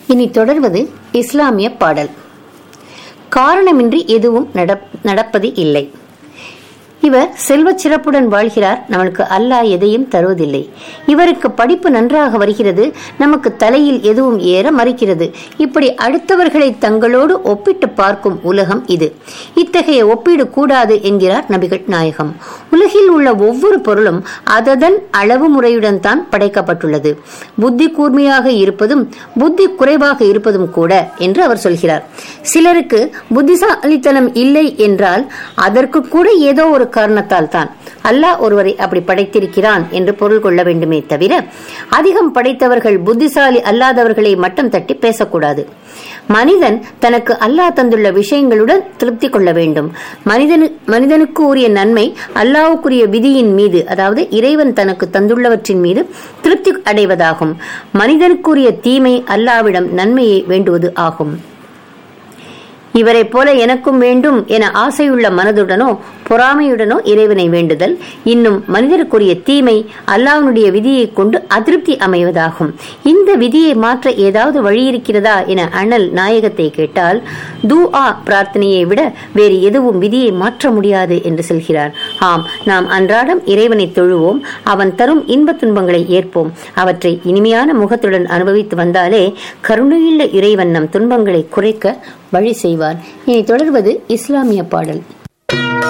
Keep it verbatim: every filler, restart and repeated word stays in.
இனி தொடர்வது இஸ்லாமிய பாடல். காரணமின்றி எதுவும் நடப்பது இல்லை. இவர் செல்வ சிறப்புடன் வாழ்கிறார். நம்மளுக்கு அல்லாஹ் எதையும் தருவதில்லை. இவருக்கு படிப்பு நன்றாக வருகிறது, நமக்கு தலையில் எதுவும் ஏற மறுக்கிறது. இப்படி அடுத்தவர்களை தங்களோடு ஒப்பிட்டு பார்க்கும் உலகம் இது. இத்தகைய ஒப்பீடு கூடாது என்கிறார் நபிகள் நாயகம். உலகில் உள்ள ஒவ்வொரு பொருளும் அததன் அளவு முறையுடன் தான் படைக்கப்பட்டுள்ளது. புத்தி கூர்மையாக இருப்பதும் புத்தி குறைவாக இருப்பதும் கூட என்று அவர் சொல்கிறார். சிலருக்கு புத்திசாலித்தனம் இல்லை என்றால் அதற்கு கூட ஏதோ ஒரு காரணத்தால் தான் அல்லாஹ் ஒருவரை அப்படி படைத்திருக்கிறான் என்று பொருள் கொள்ள வேண்டுமே தவிர அதிகம் படைத்தவர்கள் புத்திசாலி அல்லாதவர்களை மட்டம் தட்டி பேசக்கூடாது. மனிதன் தனக்கு அல்லாஹ் தந்துள்ள விஷயங்களுடன் திருப்தி கொள்ள வேண்டும். மனிதனு மனிதனுக்கு உரிய நன்மை அல்லாஹ்வுக்குரிய விதியின் மீது, அதாவது இறைவன் தனக்கு தந்துள்ளவற்றின் மீது திருப்தி அடைவதாகும். மனிதனுக்குரிய தீமை அல்லாஹ்விடம் நன்மையை வேண்டுவது ஆகும். இவரை போல எனக்கும் வேண்டும் என ஆசையுள்ள மனதுடனோ பொறாமையுடனோ இறைவனை வேண்டுதல். இன்னும் மனிதருக்குரிய தீமை அல்லாஹ்வுடைய விதியை கொண்டு அதிருப்தி அமைவதாகும். இந்த விதியை மாற்ற ஏதாவது வழி இருக்கிறதா என அண்ணல் நாயகத்தை கேட்டால், துஆ பிரார்த்தனையை விட வேறு எதுவும் விதியை மாற்ற முடியாது என்று சொல்கிறார். ஆம், நாம் அன்றாடம் இறைவனை தொழுவோம், அவன் தரும் இன்ப துன்பங்களை ஏற்போம், அவற்றை இனிமையான முகத்துடன் அனுபவித்து வந்தாலே கருணையுள்ள இறைவன் நம் துன்பங்களை குறைக்க வழி செய்வார். இனி தொடர்வது இஸ்லாமிய பாடல்.